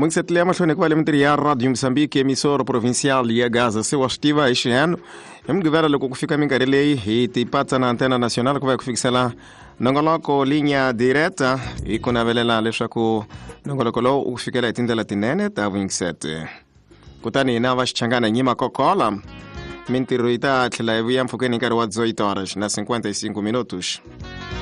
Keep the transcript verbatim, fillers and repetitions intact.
Mwengisetlea mashone kwa elementary ya Radio Msambiki emissora provincial ya Gaza sewa stiva este ano. Mgivara loko kufika mingarelei itipata na antena nacional kwa kufikisala nongoloko linha direta iko na velela leshaku nongoloko lo ufikela itindela tinene ta vingisete. Kutani na vashchangana nyima kokola. Mintiruita tla evia mfukeni kari wa dezoito horas na cinquenta e cinco minutos.